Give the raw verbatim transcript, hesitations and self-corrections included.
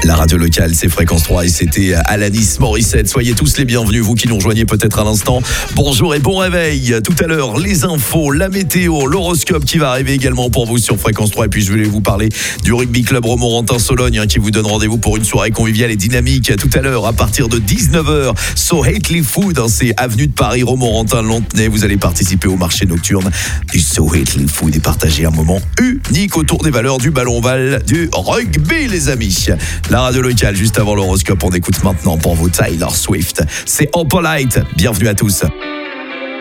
La radio locale, c'est Fréquence trois et c'était Alanis Morissette. Soyez tous les bienvenus, vous qui nous rejoignez peut-être à l'instant. Bonjour et bon réveil. Tout à l'heure, les infos, la météo, l'horoscope qui va arriver également pour vous sur Fréquence trois. Et puis je voulais vous parler du Rugby Club Romorantin-Sologne hein, qui vous donne rendez-vous pour une soirée conviviale et dynamique. Tout à l'heure, à partir de dix-neuf heures, So Hately Food, hein, c'est avenue de Paris, Romorantin-Lantenay. Vous allez participer au marché nocturne du So Hately Food et partager un moment unique autour des valeurs du ballon ovale du rugby, les amis. La radio locale, juste avant l'horoscope, on écoute maintenant pour vous Taylor Swift. C'est Opalite. Bienvenue à tous.